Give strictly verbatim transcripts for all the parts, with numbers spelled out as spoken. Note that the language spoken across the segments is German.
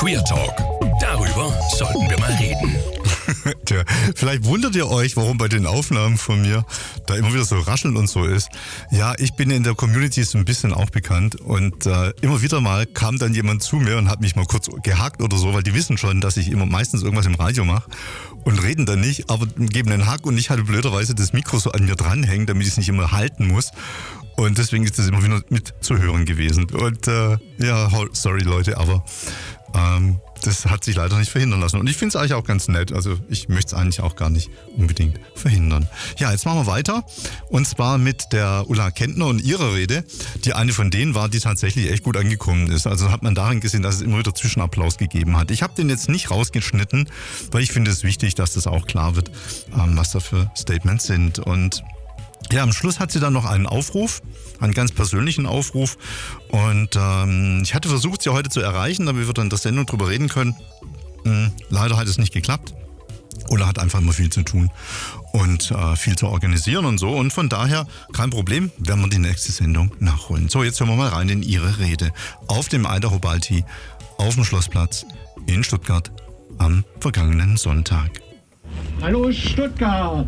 Queer Talk. Darüber sollten wir mal reden. Tja, vielleicht wundert ihr euch, warum bei den Aufnahmen von mir da immer wieder so rascheln und so ist. Ja, ich bin in der Community so ein bisschen auch bekannt und äh, immer wieder mal kam dann jemand zu mir und hat mich mal kurz gehackt oder so, weil die wissen schon, dass ich immer meistens irgendwas im Radio mache und reden dann nicht, aber geben einen Hack und ich hatte blöderweise das Mikro so an mir dranhängen, damit ich es nicht immer halten muss. Und deswegen ist das immer wieder mit zu hören gewesen. Und äh, ja, sorry Leute, aber ähm, das hat sich leider nicht verhindern lassen. Und ich finde es eigentlich auch ganz nett. Also ich möchte es eigentlich auch gar nicht unbedingt verhindern. Ja, jetzt machen wir weiter. Und zwar mit der Ulla Kentner und ihrer Rede, die eine von denen war, die tatsächlich echt gut angekommen ist. Also hat man darin gesehen, dass es immer wieder Zwischenapplaus gegeben hat. Ich habe den jetzt nicht rausgeschnitten, weil ich finde es wichtig, dass das auch klar wird, ähm, was da für Statements sind. Und ja, am Schluss hat sie dann noch einen Aufruf, einen ganz persönlichen Aufruf. Und ähm, ich hatte versucht, sie heute zu erreichen, damit wir dann in der Sendung drüber reden können. Hm, leider hat es nicht geklappt. Ulla hat einfach immer viel zu tun und äh, viel zu organisieren und so. Und von daher, kein Problem, werden wir die nächste Sendung nachholen. So, jetzt hören wir mal rein in ihre Rede. Auf dem Idaho Balti, auf dem Schlossplatz in Stuttgart am vergangenen Sonntag. Hallo Stuttgart!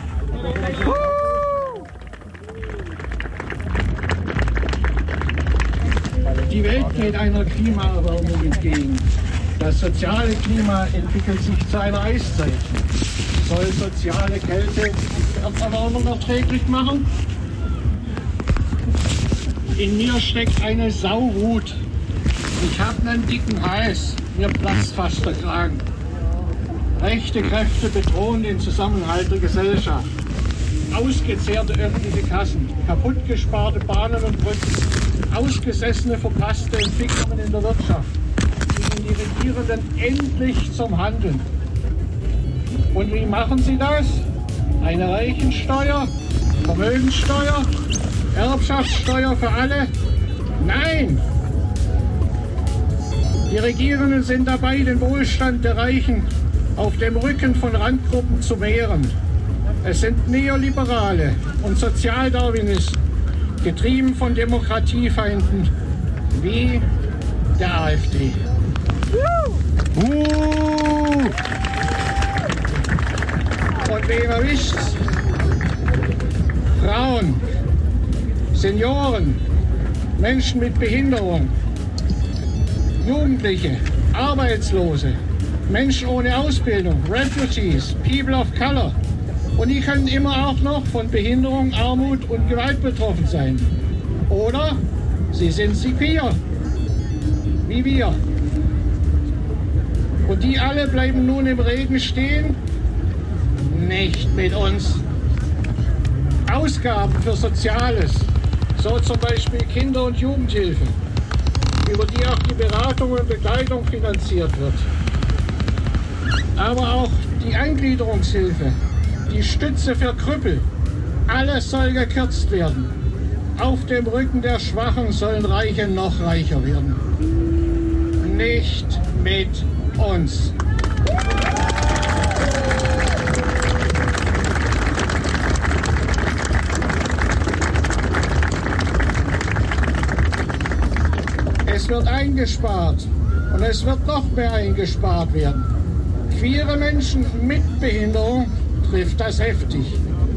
Die Welt geht einer Klimaerwärmung entgegen. Das soziale Klima entwickelt sich zu einer Eiszeit. Soll soziale Kälte die Erderwärmung erträglich machen? In mir steckt eine Sauwut. Ich habe einen dicken Hals. Mir platzt fast der Kragen. Rechte Kräfte bedrohen den Zusammenhalt der Gesellschaft. Ausgezehrte öffentliche Kassen, kaputtgesparte Bahnen und Brücken, ausgesessene, verpasste Entwicklungen in der Wirtschaft, zwingen die Regierenden endlich zum Handeln. Und wie machen sie das? Eine Reichensteuer, Vermögenssteuer, Erbschaftssteuer für alle? Nein! Die Regierenden sind dabei, den Wohlstand der Reichen auf dem Rücken von Randgruppen zu mehren. Es sind Neoliberale und Sozialdarwinisten, getrieben von Demokratiefeinden wie der AfD. Uh! Und wem erwischt's? Frauen, Senioren, Menschen mit Behinderung, Jugendliche, Arbeitslose, Menschen ohne Ausbildung, Refugees, People of Color. Und die können immer auch noch von Behinderung, Armut und Gewalt betroffen sein. Oder sie sind queer, wie wir. Und die alle bleiben nun im Regen stehen? Nicht mit uns. Ausgaben für Soziales, so zum Beispiel Kinder- und Jugendhilfe, über die auch die Beratung und Begleitung finanziert wird. Aber auch die Eingliederungshilfe, die Stütze für Krüppel, alles soll gekürzt werden. Auf dem Rücken der Schwachen sollen Reiche noch reicher werden. Nicht mit uns. Es wird eingespart und es wird noch mehr eingespart werden. Queere Menschen mit Behinderung trifft das heftig.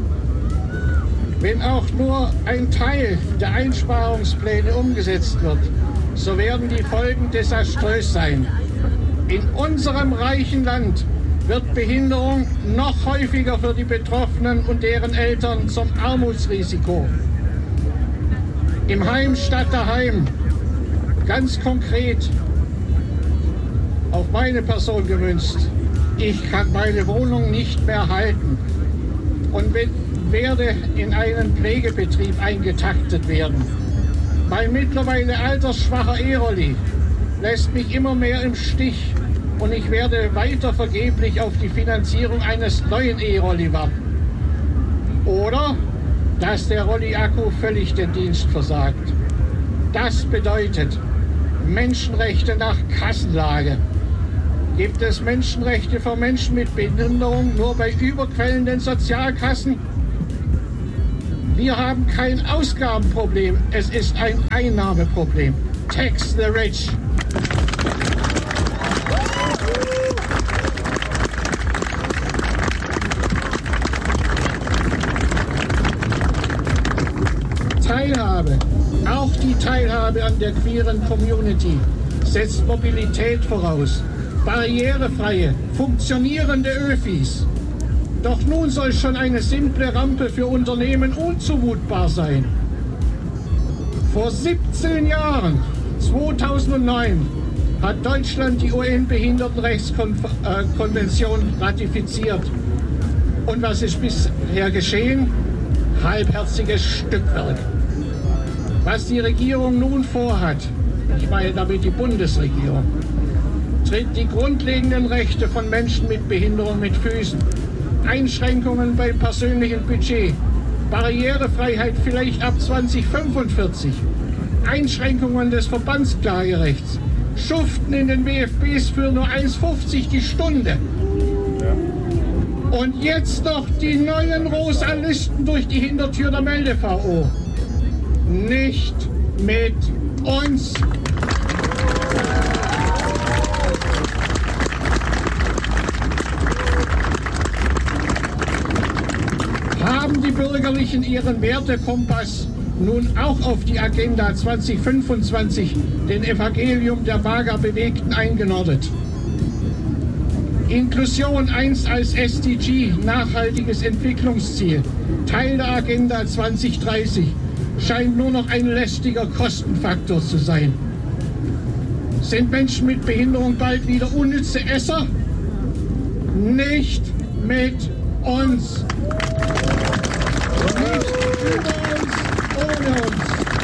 Wenn auch nur ein Teil der Einsparungspläne umgesetzt wird, so werden die Folgen desaströs sein. In unserem reichen Land wird Behinderung noch häufiger für die Betroffenen und deren Eltern zum Armutsrisiko. Im Heim statt daheim, ganz konkret auf meine Person gemünzt. Ich kann meine Wohnung nicht mehr halten und werde in einen Pflegebetrieb eingetaktet werden. Mein mittlerweile altersschwacher E-Rolli lässt mich immer mehr im Stich und ich werde weiter vergeblich auf die Finanzierung eines neuen E-Rolli warten. Oder dass der Rolli-Akku völlig den Dienst versagt. Das bedeutet Menschenrechte nach Kassenlage. Gibt es Menschenrechte für Menschen mit Behinderung nur bei überquellenden Sozialkassen? Wir haben kein Ausgabenproblem, es ist ein Einnahmeproblem. Tax the rich. Teilhabe, auch die Teilhabe an der queeren Community, setzt Mobilität voraus. Barrierefreie, funktionierende Öfis. Doch nun soll schon eine simple Rampe für Unternehmen unzumutbar sein. Vor siebzehn Jahren, zweitausendneun, hat Deutschland die U N-Behindertenrechtskonvention ratifiziert. Und was ist bisher geschehen? Halbherziges Stückwerk. Was die Regierung nun vorhat, ich meine damit die Bundesregierung, tritt die grundlegenden Rechte von Menschen mit Behinderung mit Füßen, Einschränkungen beim persönlichen Budget, Barrierefreiheit vielleicht ab zweitausendfünfundvierzig, Einschränkungen des Verbandsklagerechts, Schuften in den W F Bs für nur eins fünfzig die Stunde. Und jetzt noch die neuen rosa Listen durch die Hintertür der Melde-V O. Nicht mit uns. Haben die Bürgerlichen ihren Wertekompass nun auch auf die Agenda zweitausendfünfundzwanzig, den Evangelium der mager Bewegten, eingenordet? Inklusion eins als S D G, nachhaltiges Entwicklungsziel, Teil der Agenda zweitausenddreißig, scheint nur noch ein lästiger Kostenfaktor zu sein. Sind Menschen mit Behinderung bald wieder unnütze Esser? Nicht mit uns. Nicht über uns, ohne uns.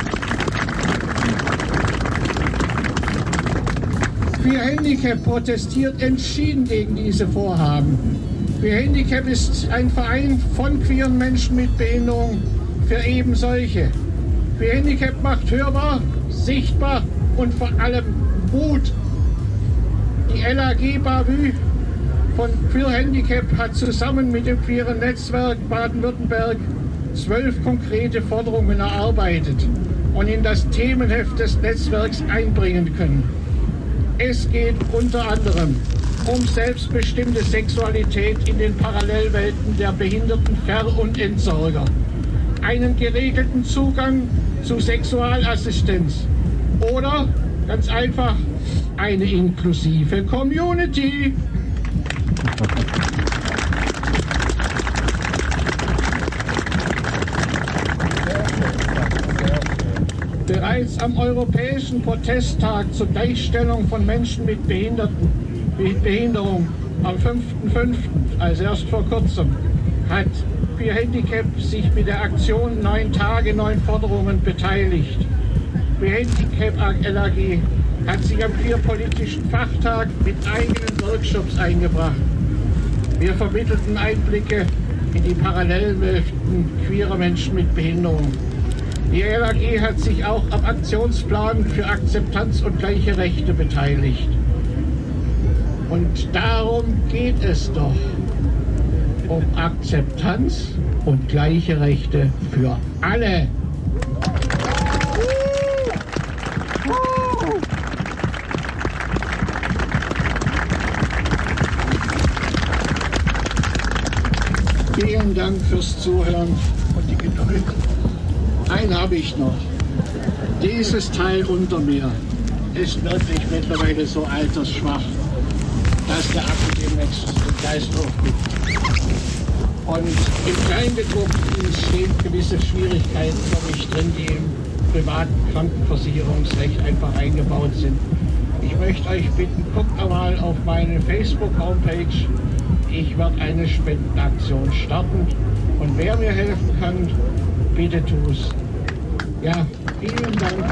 Queer Handicap protestiert entschieden gegen diese Vorhaben. Queer Handicap ist ein Verein von queeren Menschen mit Behinderung für eben solche. Queer Handicap macht hörbar, sichtbar und vor allem Mut. Die L A G Bavü von Queer Handicap hat zusammen mit dem queeren Netzwerk Baden-Württemberg zwölf konkrete Forderungen erarbeitet und in das Themenheft des Netzwerks einbringen können. Es geht unter anderem um selbstbestimmte Sexualität in den Parallelwelten der behinderten Ver- und Entsorger, einen geregelten Zugang zu Sexualassistenz oder ganz einfach eine inklusive Community. Bereits am Europäischen Protesttag zur Gleichstellung von Menschen mit Behinderten, Behinderung am fünften fünften, also erst vor kurzem, hat Queer Handicap sich mit der Aktion Neun Tage, Neun Forderungen beteiligt. Queer Handicap L A G hat sich am queerpolitischen Fachtag mit eigenen Workshops eingebracht. Wir vermittelten Einblicke in die Parallelwelten queerer Menschen mit Behinderung. Die L A G hat sich auch am Aktionsplan für Akzeptanz und gleiche Rechte beteiligt. Und darum geht es doch. Um Akzeptanz und gleiche Rechte für alle. Vielen Dank fürs Zuhören und die Geduld. Einen habe ich noch. Dieses Teil unter mir ist wirklich mittlerweile so altersschwach, dass der Akku demnächst den Geist aufgibt. Und im Kleingedruckten stehen gewisse Schwierigkeiten für mich drin, die im privaten Krankenversicherungsrecht einfach eingebaut sind. Ich möchte euch bitten, guckt mal auf meine Facebook-Homepage. Ich werde eine Spendenaktion starten. Und wer mir helfen kann, bitte tu's. Ja, vielen Dank.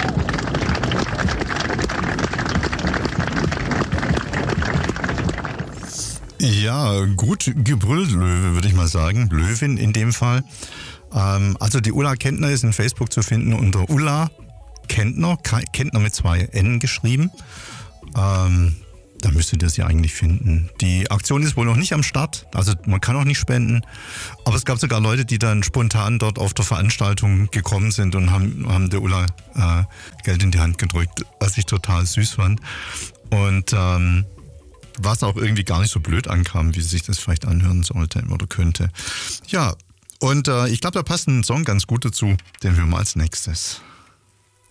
Ja, gut gebrüllt, Löwe, würde ich mal sagen. Löwin in dem Fall. Ähm, also die Ulla Kentner ist in Facebook zu finden unter Ulla Kentner, Kentner mit zwei N geschrieben. Ähm, da müsstet ihr sie eigentlich finden. Die Aktion ist wohl noch nicht am Start, also man kann auch nicht spenden. Aber es gab sogar Leute, die dann spontan dort auf der Veranstaltung gekommen sind und haben, haben der Ulla äh, Geld in die Hand gedrückt, was ich total süß fand. Und ähm, was auch irgendwie gar nicht so blöd ankam, wie sich das vielleicht anhören sollte oder könnte. Ja, und äh, ich glaube, da passt ein Song ganz gut dazu, den hören wir als nächstes.